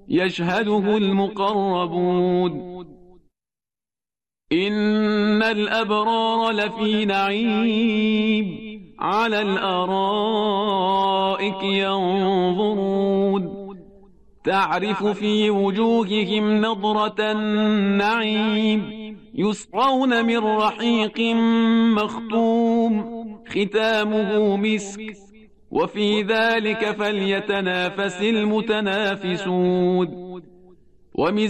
يشهده المقربون إن الأبرار لفي نعيم على الأرائك ينظرون تعرف في وجوههم نضرة النعيم يسقون من رحيق مختوم ختامه مسك وفي ذلك فليتنافس المتنافسون